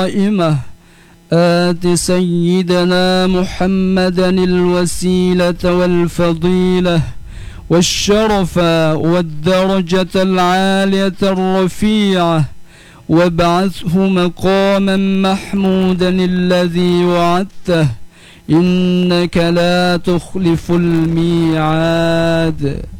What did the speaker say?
القائمة آت سيدنا محمدا الوسيلة والفضيلة والشرف والدرجة العالية الرفيعة وابعثه مقاما محمودا الذي وعدته إنك لا تخلف الميعاد.